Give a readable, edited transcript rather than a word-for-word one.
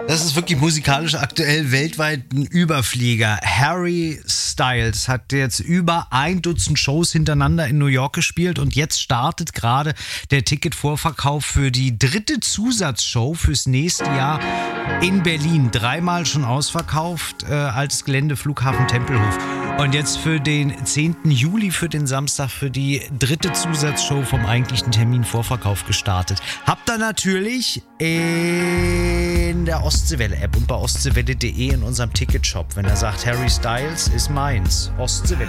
Das ist wirklich musikalisch aktuell weltweit ein Überflieger. Harry Styles hat jetzt über 1 Dutzend Shows hintereinander in New York gespielt und jetzt startet gerade der Ticketvorverkauf für die 3. Zusatzshow fürs nächste Jahr in Berlin. 3-mal schon ausverkauft, altes Gelände, Flughafen Tempelhof. Und jetzt für den 10. Juli, für den Samstag, für die 3. Zusatzshow vom eigentlichen Termin Vorverkauf gestartet. Habt ihr natürlich in der Ostseewelle-App und bei ostseewelle.de in unserem Ticketshop, wenn er sagt, Harry Styles ist meins. Ostseewelle.